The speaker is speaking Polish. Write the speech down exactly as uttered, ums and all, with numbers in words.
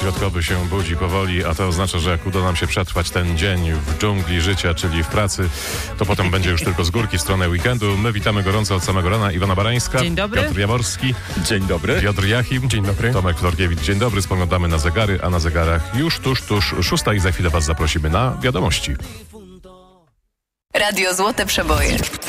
środkowy się budzi powoli, a to oznacza, że jak uda nam się przetrwać ten dzień w dżungli życia, czyli w pracy, to potem będzie już tylko z górki w stronę weekendu. My witamy gorąco od samego rana. Iwona Barańska. Dzień dobry. Piotr Jaworski. Dzień dobry. Piotr Jachim. Dzień dobry. Tomek Florkiewicz. Dzień dobry. Spoglądamy na zegary, a na zegarach już tuż, tuż szósta i za chwilę was zaprosimy na wiadomości. Radio Złote Przeboje.